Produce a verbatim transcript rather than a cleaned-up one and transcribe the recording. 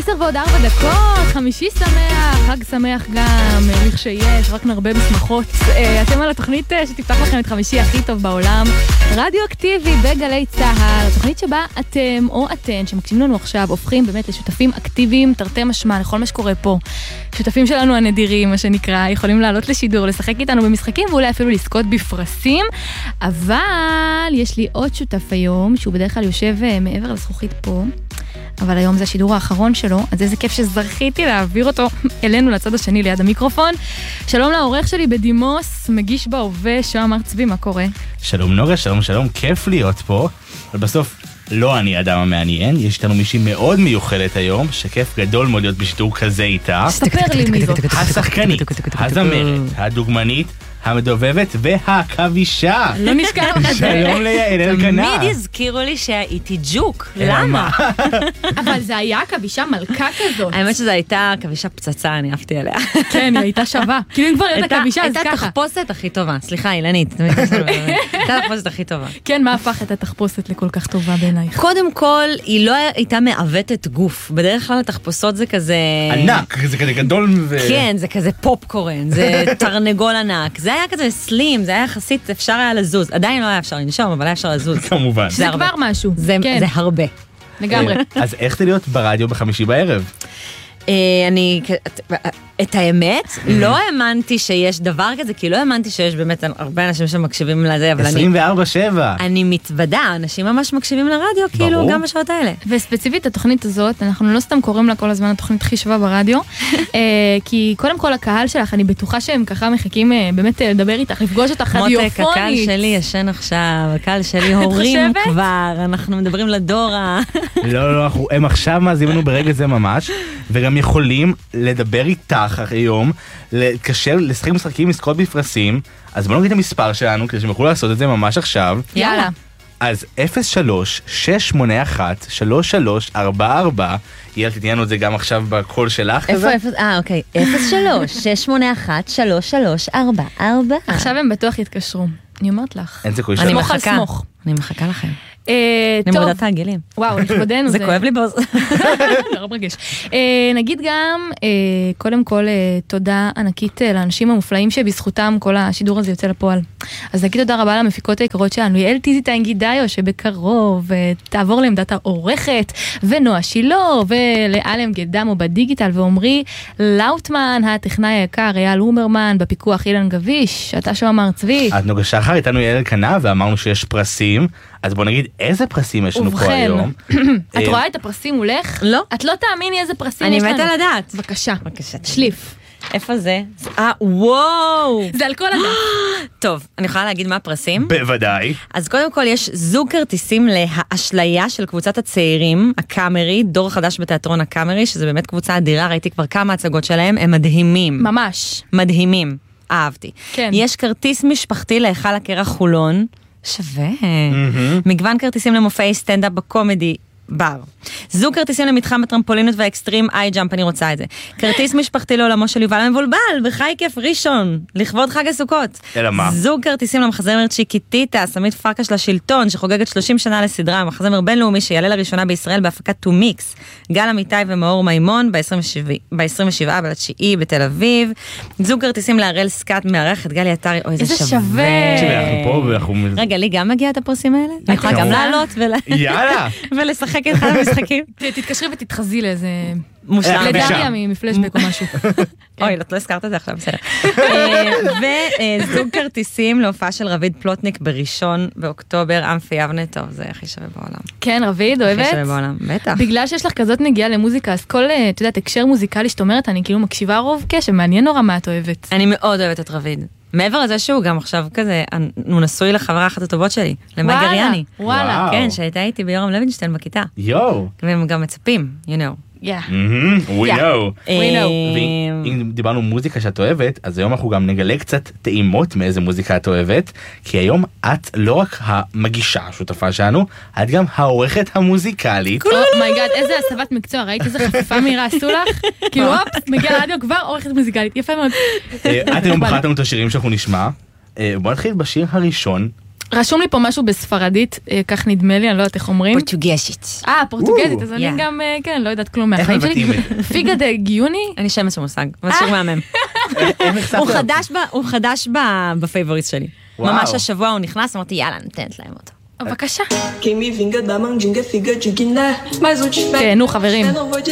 עשר ועוד ארבע דקות, חמישי שמח, חג שמח גם, לכשיש, רק נרבה בשמחות. אתם על התוכנית שתפתח לכם את חמישי הכי טוב בעולם, רדיו אקטיבי בגלי צהל, התוכנית שבה אתם או אתן שמקשיבים לנו עכשיו הופכים באמת לשותפים אקטיביים, תרתי משמע לכל מה שקורה פה. שותפים שלנו הנדירים, מה שנקרא, יכולים לעלות לשידור, לשחק איתנו במשחקים ואולי אפילו לזכות בפרסים, אבל יש לי עוד שותף היום, שהוא בדרך כלל יושב מעבר לזכוכית פה, אבל היום זה השידור האחרון שלו, אז איזה כיף שזרחיתי להעביר אותו אלינו לצד השני ליד המיקרופון. שלום לעורך שלי בדימוס, מגיש בהווה, שוהם הר צבי, מה קורה? שלום נוגה, שלום שלום, כיף להיות פה, אבל בסוף לא אני האדם המעניין, יש איתנו מישהי מאוד מיוחדת היום, שכיף גדול מאוד להיות בשידור כזה איתה. ספר לי מי זאת. השחקנית, הזמרת, הדוגמנית, המדובבת והכבישה. לא נשכח את זה. שלום ליעל אלקנה. תמיד הזכירו לי שהייתי ג'וק, למה? אבל זה היה כבישה מלכה כזאת. האמת שזו הייתה כבישה פצצה, אני אהבתי עליה. כן, היא הייתה שווה. כאילו אם כבר הייתה כבישה, אז ככה. הייתה תחפושת הכי טובה. סליחה, אילנית. הייתה תחפושת הכי טובה. כן, מה הפך את התחפושת לכל כך טובה בעינייך? קודם כל, היא לא הייתה מעוותת גוף. בדרך כלל התחפושות זה כזה... ענק, זה כזה גדול ו... כן, זה כזה פופקורן, זה תרנגול ענק. זה היה כזה סלים, זה היה יחסית, אפשר היה לזוז. עדיין לא היה אפשר לנשום, אבל היה אפשר לזוז. כמובן. זה כבר משהו. זה הרבה. לגמרי. אז איך זה להיות ברדיו בחמישי בערב? אני, את האמת, לא האמנתי שיש דבר כזה, כי לא האמנתי שיש באמת הרבה אנשים שמקשיבים לזה, אבל אני... עשרים וארבע שבע. אני מתוודה, אנשים ממש מקשיבים לרדיו, כאילו, גם בשעות האלה. וספציפית, התוכנית הזאת, אנחנו לא סתם קוראים לה כל הזמן התוכנית הכי שווה ברדיו, כי קודם כל הקהל שלך, אני בטוחה שהם ככה מחכים באמת לדבר איתך, לפגוש אותך רדיופונית. מותק, הקהל שלי ישן עכשיו, הקהל שלי הורים כבר, אנחנו מדברים לדור ה... לא, לא, הם עכשיו מאזינים ברגע זה ממש, וגם יכולים לדבר איתך היום, להתקשר, לשחק משחקים, לזכות בפרסים, אז בואו נגיד את המספר שלנו, כדי שהם יוכלו לעשות את זה ממש עכשיו. יאללה. אז אפס שלוש שש שמונה אחת שלוש שלוש ארבע ארבע, יאללה, תתיינו את זה גם עכשיו בקול שלך. איפה, איפה, אה, אוקיי. אפס שלוש שש שמונה אחת שלוש שלוש ארבע ארבע. עכשיו הם בטוח יתקשרו. אני אומרת לך. אין סיכוי אני שלך. מחכה. אני מחכה לכם. טוב. אני מודעת העגילים. וואו, לכבודנו זה... זה כואב לי באוז. לא מרגש. נגיד גם, קודם כל, תודה ענקית לאנשים המופלאים שבזכותם כל השידור הזה יוצא לפועל. אז נגיד תודה רבה למפיקות היקרות שלנו, יעל טיזיטה גידיו, שבקרוב תעבור לעמדת העורכת, ונועה שילה, ולאלם גדמו בדיגיטל, ואומרי לאוטמן, הטכנאי היקר, אייל הומרמן, בפיקוח אילן גביש, אתה שוהם הר צבי. את נוגה שחר, איתנו יעל אלקנה, ואמרנו שיש פרסים, אז בוא נגיד איזה פרסים יש לנו פה היום. את רואה את הפרסים מולך? לא. את לא תאמיני איזה פרסים יש לנו. אני מתה לדעת. בבקשה. בבקשה. שליף. איפה זה? אה, וואו. זה על כל הדף. טוב, אני יכולה להגיד מה הפרסים? בוודאי. אז קודם כל יש זוג כרטיסים להאשליה של קבוצת הצעירים, הקאמרי, דור חדש בתיאטרון הקאמרי, שזה באמת קבוצה אדירה, ראיתי כבר כמה הצגות שלהם, הם מדהימים. ממש. מדהימים. אהבתי. כן. יש כרטיס משפחתי להיכל הקרח חולון, שווה. מגוון כרטיסים למופעי סטנדאפ בקומדי בר. זוג כרטיסים למתחם הטרמפולינות והאקסטרים איי ג'אמפ, אני רוצה את זה. כרטיס משפחתי לעולמו של יובל המבולבל, בחי כיף ראשון, לכבוד חג הסוכות. אלא מה? זוג כרטיסים למחזמר צ'יקיטיטה, סמית פרקש לשלטון, שחוגגת שלושים שנה לסדרה, מחזמר בינלאומי שיעלה לראשונה בישראל בהפקת טו מיקס. גל אמיתי ומאור מימון, ב-עשרים ושבעה בתשיעי בתל אביב. זוג כרטיסים להראל סקאט מארחת גלי עטרי, אוי, זה שווה. רגע, לי גם מגיע את הפרסים האלה? אני יכולה גם לעלות ולשחק את אחד המשחקים. תתקשרי ותתחזי לאיזה... מושלם. לדריה מפלשבק או משהו. אוי, לא הזכרת את זה עכשיו, בסדר. וזוג כרטיסים להופעה של רביד פלוטניק בראשון באוקטובר, אמפי יבנה, טוב, זה הכי שווה בעולם. כן, רביד, אוהבת? הכי שווה בעולם, בטח. בגלל שיש לך כזאת נגיעה למוזיקה, אז כל, את יודעת, הקשר מוזיקלי שאת אומרת, אני כאילו מקשיבה רוב קשב, מעניין נורא מה את אוהבת. אני מאוד אוהבת את רביד. מעבר לזה שהוא גם עכשיו כזה, הוא נשוי לחברה אחת הטובות שלי, למאי גריאני. וואלה. כן, שהייתה איתי ביורם לוינשטיין בכיתה. יואו. והם גם מצפים, you know. Yeah. We know. We know. ואם דיברנו מוזיקה שאת אוהבת, אז היום אנחנו גם נגלה קצת טעימות מאיזה מוזיקה את אוהבת, כי היום את לא רק המגישה השותפה שלנו, את גם העורכת המוזיקלית. אומייגאד, איזה הסבת מקצוע, ראית איזה חפיפה מהירה עשו לך? כי וופ, מגיע לרדיו כבר עורכת מוזיקלית, יפה מאוד. את היום בחרת לנו את השירים שאנחנו נשמע. בוא נתחיל בשיר הראשון, רשום לי פה משהו בספרדית, אה, כך נדמה לי, אני לא יודעת איך אומרים. פורטוגזית. אה, פורטוגזית, אז אני Yeah. גם, אה, כן, לא יודעת כלום איך מהחיים שלי. מבטאים את פיגה דה גיוני? אני שמץ במושג, אבל שיר מהמם. איך נחשפת הוא אליו? חדש ב- הוא חדש ב- בפייבוריטס שלי. וואו. ממש השבוע הוא נכנס, אמרתי יאללה, נותנת להם אותו. בבקשה. Quem me vinga da mandinga fica digna, mas o despeito כן, נו חברים. eu não vou